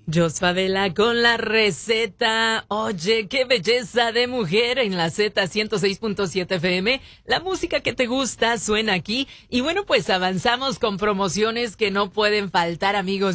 Jos Favela con la receta. Oye, qué belleza de mujer en la Z 106.7 FM. La música que te gusta suena aquí. Y bueno, pues avanzamos con promociones que no pueden faltar, amigos.